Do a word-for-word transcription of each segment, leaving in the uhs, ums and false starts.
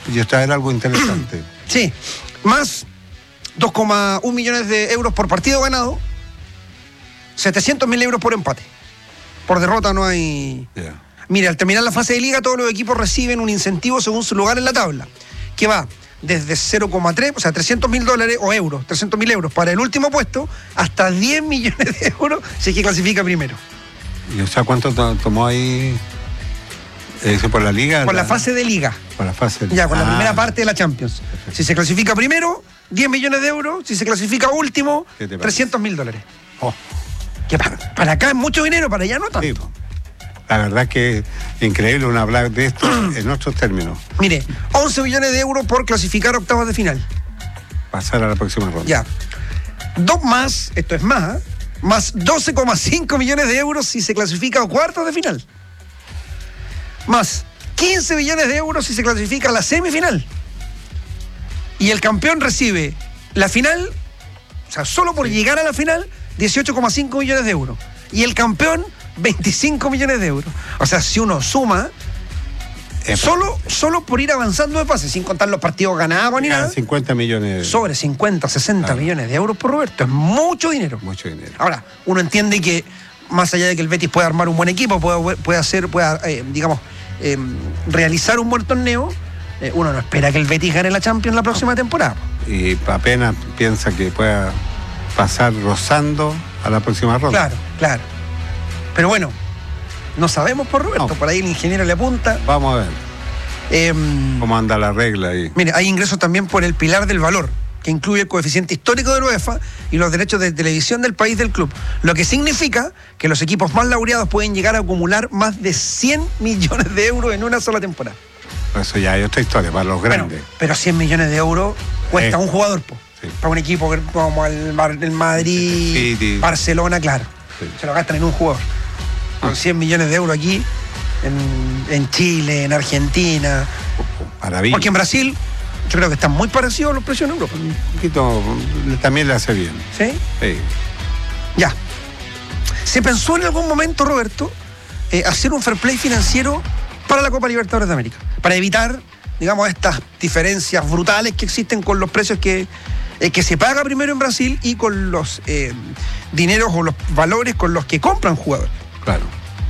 y esto era algo interesante. Sí, más dos coma uno millones de euros por partido ganado, setecientos mil euros por empate. Por derrota no hay... Yeah. Mire, al terminar la fase de liga, todos los equipos reciben un incentivo según su lugar en la tabla, que va desde cero coma tres, o sea, trescientos mil dólares o euros, trescientos mil euros para el último puesto, hasta diez millones de euros si es que clasifica primero. ¿Y o sea cuánto to- tomó ahí? ¿Eso por la liga? Por la, la fase de liga. Por la fase de... Ya, con ah, la primera parte de la Champions. Perfecto. Si se clasifica primero, diez millones de euros. Si se clasifica último, trescientos mil dólares. Oh. Que para, para acá es mucho dinero, para allá no tanto. Sí. La verdad que es increíble un hablar de esto en nuestros términos. Mire, once millones de euros por clasificar a octavos de final. Pasar a la próxima ronda. Ya. Dos más, esto es más, ¿eh? Más doce coma cinco millones de euros si se clasifica a cuartos de final. Más quince millones de euros si se clasifica a la semifinal. Y el campeón recibe la final, o sea, solo por sí. llegar a la final, dieciocho coma cinco millones de euros. Y el campeón, veinticinco millones de euros. O sea, si uno suma, eh, solo, solo por ir avanzando de fase, sin contar los partidos ganados ni nada. cincuenta millones. Sobre cincuenta, sesenta claro. millones de euros por Roberto. Es mucho dinero. Mucho dinero. Ahora, uno entiende que, más allá de que el Betis pueda armar un buen equipo, pueda, pueda hacer, pueda, eh, digamos, eh, realizar un buen torneo, eh, uno no espera que el Betis gane la Champions la próxima temporada. Y apenas piensa que pueda pasar rozando a la próxima ronda. Claro, claro. Pero bueno, no sabemos por Roberto, no. Por ahí el ingeniero le apunta. Vamos a ver eh, cómo anda la regla ahí. Mire, hay ingresos también por el pilar del valor, que incluye el coeficiente histórico de la UEFA y los derechos de televisión del país del club, lo que significa que los equipos más laureados pueden llegar a acumular más de cien millones de euros en una sola temporada. Eso ya hay otra historia, para los grandes. Bueno, pero cien millones de euros cuesta eh, un jugador, po, sí. Para un equipo como el, el Madrid, sí, sí. Barcelona, claro, sí. Se lo gastan en un jugador. Con cien millones de euros aquí, en, en Chile, en Argentina. Maravilla. Porque en Brasil, yo creo que están muy parecidos los precios en Europa. Un poquito, también le hace bien. ¿Sí? Sí. Ya. ¿Se pensó en algún momento, Roberto, eh, hacer un fair play financiero para la Copa Libertadores de América? Para evitar, digamos, estas diferencias brutales que existen con los precios que, eh, que se paga primero en Brasil y con los eh, dineros o los valores con los que compran jugadores. Claro.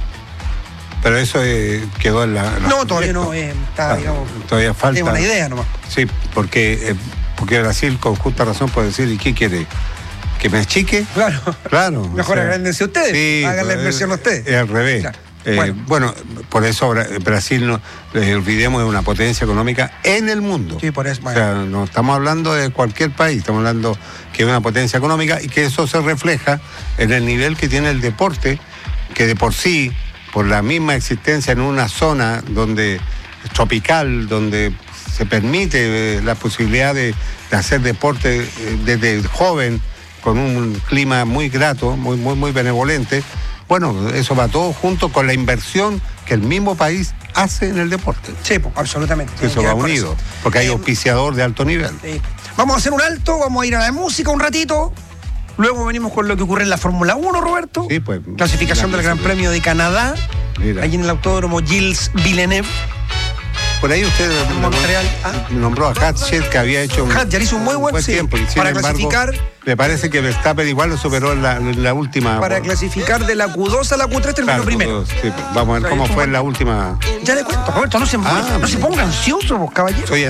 Pero eso eh, quedó en la... la no, todavía no, eh, está, claro, digamos... Todavía falta... Es una idea nomás. Sí, porque, eh, porque Brasil con justa razón puede decir, ¿y qué quiere? ¿Que me achique? Claro. Claro. Mejor o sea, agrándense ustedes, sí, hagan la inversión ustedes. Es al revés. Claro. Eh, bueno. bueno, por eso Brasil, no les olvidemos, es una potencia económica en el mundo. Sí, por eso. Bueno. O sea, no estamos hablando de cualquier país, estamos hablando que es una potencia económica y que eso se refleja en el nivel que tiene el deporte, que de por sí, por la misma existencia en una zona donde tropical, donde se permite la posibilidad de, de hacer deporte desde joven, con un clima muy grato, muy, muy, muy benevolente. Bueno, eso va todo junto con la inversión que el mismo país hace en el deporte. Sí, pues, absolutamente. Eso va unido, eso. Porque hay eh, auspiciador de alto nivel. Eh, vamos a hacer un alto, vamos a ir a la música un ratito. Luego venimos con lo que ocurre en la Fórmula uno, Roberto. Sí, pues. Clasificación del Gran Premio de Canadá. Mira. Allí en el autódromo Gilles Villeneuve. Por ahí usted Montreal, ah. nombró a Hatcher, que había hecho un, Hatcher hizo un muy buen, buen sí, tiempo. Y sin para embargo, clasificar. Me parece que Verstappen igual lo superó en la, en la última. Para por... clasificar de la Q dos a la Q tres terminó claro, primero. Sí, pues, vamos a ver cómo fue en la última. Ya le cuento, Roberto, no se, ah, no se ponga ansioso, caballero. Soy